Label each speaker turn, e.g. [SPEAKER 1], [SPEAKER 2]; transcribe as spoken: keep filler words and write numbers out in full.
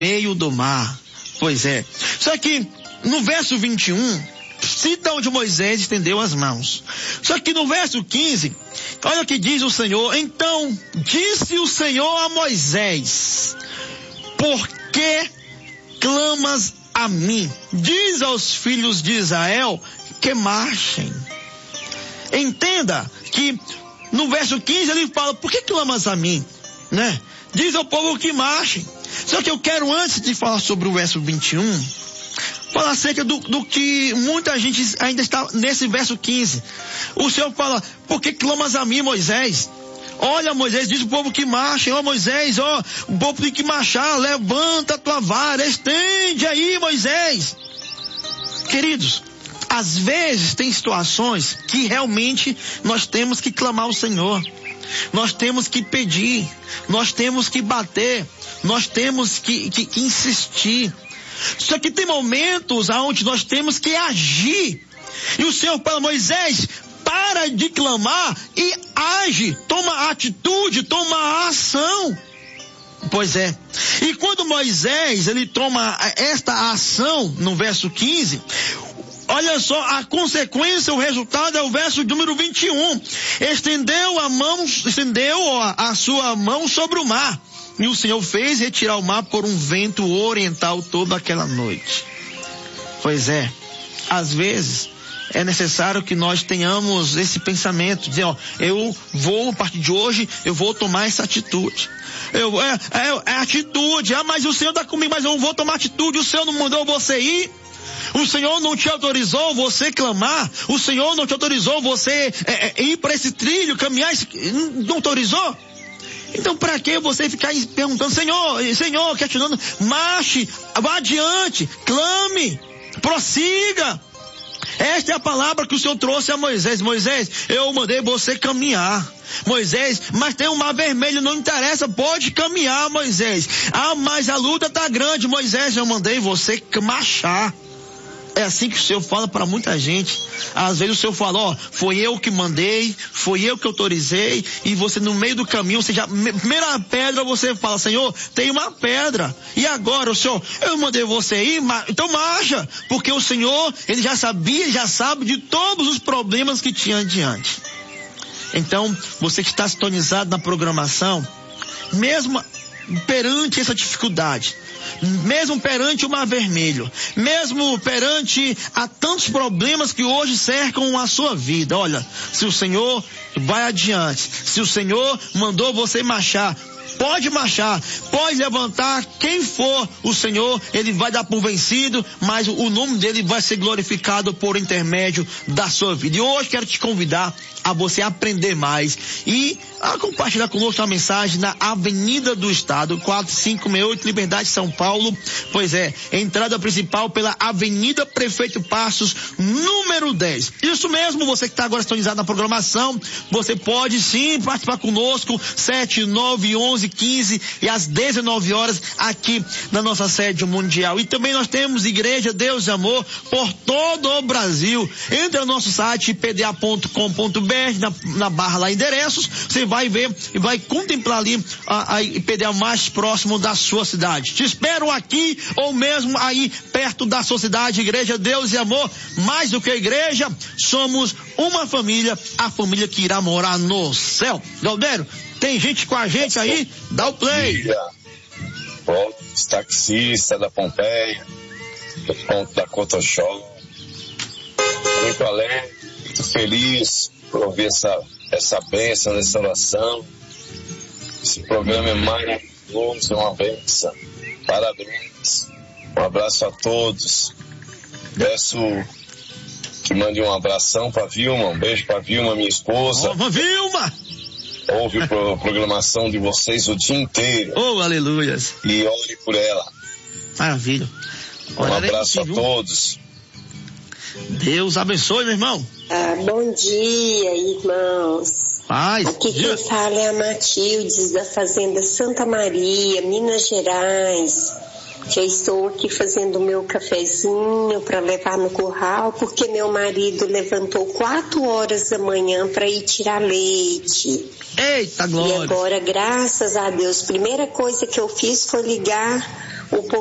[SPEAKER 1] meio do mar. Pois é. Só que no verso vinte e um, cita onde Moisés estendeu as mãos. Só que no verso quinze, olha o que diz o Senhor. Então disse o Senhor a Moisés: por que clamas a mim? Diz aos filhos de Israel que marchem. Entenda que no verso quinze ele fala: por que clamas a mim? Né? Diz ao povo que marchem. Só que eu quero, antes de falar sobre o verso vinte e um, falar acerca do, do que muita gente ainda está nesse verso quinze. O Senhor fala: por que clamas a mim, Moisés? Olha, Moisés, diz o povo que marchem. Ó, Moisés, ó, o povo tem que marchar. Levanta a tua vara, estende aí, Moisés. Queridos, às vezes tem situações que realmente nós temos que clamar ao Senhor. Nós temos que pedir, nós temos que bater, nós temos que, que, que insistir. Só que tem momentos onde nós temos que agir. E o Senhor fala: Moisés, para de clamar e age, toma atitude, toma ação. Pois é. E quando Moisés, ele toma esta ação, no verso quinze, olha só, a consequência, o resultado é o verso número vinte e um. Estendeu a mão, estendeu a, a sua mão sobre o mar. E o Senhor fez retirar o mar por um vento oriental toda aquela noite. Pois é, às vezes é necessário que nós tenhamos esse pensamento, dizer, ó, eu vou, a partir de hoje, eu vou tomar essa atitude. Eu, é, é, é atitude, ah, mas o Senhor está comigo, mas eu vou tomar atitude, o Senhor não mandou você ir? O Senhor não te autorizou você clamar? O Senhor não te autorizou você é, é, ir para esse trilho, caminhar, esse, não autorizou? Então para que você ficar perguntando: Senhor, Senhor, questionando? Marche, vá adiante, clame, prossiga. Esta é a palavra que o Senhor trouxe a Moisés. Moisés, eu mandei você caminhar. Moisés, mas tem um mar vermelho, não interessa, pode caminhar, Moisés. Ah, mas a luta está grande, Moisés, eu mandei você marchar. É assim que o Senhor fala para muita gente. Às vezes o Senhor fala: ó, foi eu que mandei, foi eu que autorizei, e você no meio do caminho, você já, primeira pedra, você fala: Senhor, tem uma pedra, e agora o Senhor, eu mandei você ir, então marcha, porque o Senhor, ele já sabia, já sabe de todos os problemas que tinha adiante. Então, você que está sintonizado na programação, mesmo perante essa dificuldade, mesmo perante o mar vermelho, mesmo perante a tantos problemas que hoje cercam a sua vida, olha, se o Senhor vai adiante, se o Senhor mandou você marchar, pode marchar, pode levantar quem for, o Senhor, ele vai dar por vencido, mas o nome dele vai ser glorificado por intermédio da sua vida. E hoje quero te convidar a você aprender mais e a compartilhar conosco a mensagem na Avenida do Estado, quatro cinco seis oito, Liberdade, São Paulo. Pois é, entrada principal pela Avenida Prefeito Passos, número dez. Isso mesmo, você que está agora sintonizado na programação, você pode sim participar conosco, sete, nove, onze, quinze e às dezenove horas aqui na nossa sede mundial. E também nós temos Igreja Deus e Amor por todo o Brasil. Entra no nosso site p d a ponto com ponto b r, na, na barra lá endereços, você vai ver e vai contemplar ali a, a I P D A mais próximo da sua cidade. Te espero aqui ou mesmo aí perto da sua cidade. Igreja Deus e Amor, mais do que igreja, somos uma família, a família que irá morar no céu. Galdério, tem gente com a gente aí? Dá o play.
[SPEAKER 2] Os taxistas da Pompeia, do ponto da Cotoxó, muito alegre, muito feliz por ouvir essa, essa bênção, essa oração. Esse programa é maravilhoso, é uma bênção. Parabéns. Um abraço a todos. Peço que mande um abração para Vilma, um beijo para Vilma, minha esposa.
[SPEAKER 1] Oh, Vilma!
[SPEAKER 2] Ouve a programação de vocês o dia inteiro.
[SPEAKER 1] Oh, aleluias.
[SPEAKER 2] E ore por ela.
[SPEAKER 1] Maravilha.
[SPEAKER 2] Um abraço a todos.
[SPEAKER 1] Deus abençoe, meu irmão.
[SPEAKER 3] Ah, bom dia, irmãos.
[SPEAKER 1] Paz.
[SPEAKER 3] Aqui quem fala é a Matildes, da Fazenda Santa Maria, Minas Gerais. Já estou aqui fazendo o meu cafezinho para levar no curral, porque meu marido levantou quatro horas da manhã para ir tirar leite.
[SPEAKER 1] Eita, glória!
[SPEAKER 3] E agora, graças a Deus, primeira coisa que eu fiz foi ligar o